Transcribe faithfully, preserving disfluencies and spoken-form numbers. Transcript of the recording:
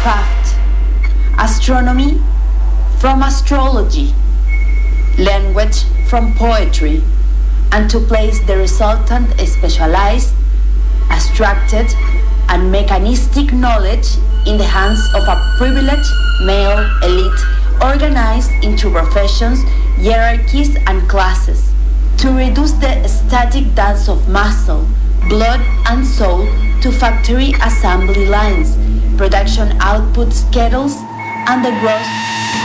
craft, astronomy from astrology, language from poetry, and to place the resultant specialized, abstracted, and mechanistic knowledge in the hands of a privileged male elite organized into professions, hierarchies, and classes, to reduce the static dance of muscle, blood, and soul to factory assembly lines, production output schedules, and the gross